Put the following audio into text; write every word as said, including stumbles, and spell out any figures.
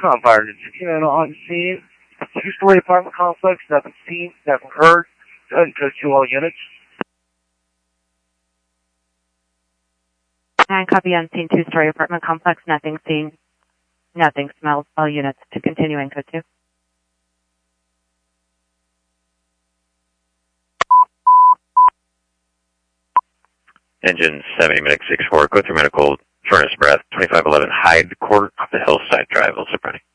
Com Fire, sixteen on scene. Two-story apartment complex, nothing seen, nothing heard. Go ahead and code to all units. And copy on scene, two-story apartment complex, nothing seen, nothing smelled. All units to continuing code two. Engine seventy minutes six four, go through medical, furnace breath, twenty-five eleven Hyde Court, off the Hillside Drive, also running.